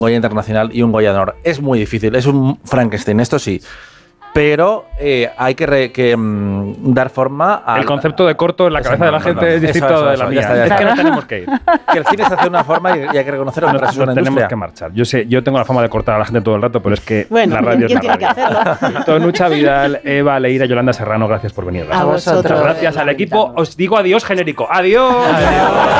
Goya Internacional y un Goya de Honor. Es muy difícil, es un Frankenstein, esto sí. Pero hay que dar forma a... El concepto de corto en la cabeza de la gente es distinto de la mía. Es que no tenemos que ir. Que el cine se hace de una forma y hay que reconocerlo. Nosotros tenemos industria. que marchar. Yo tengo la fama de cortar a la gente todo el rato, pero es que Bueno, la radio es ¿quién la tiene que radio. hacerlo? Tonucha Vidal, Eva, Leira, Yolanda Serrano, gracias por venir. A vosotros. Muchas gracias al equipo. Os digo adiós genérico. ¡Adiós!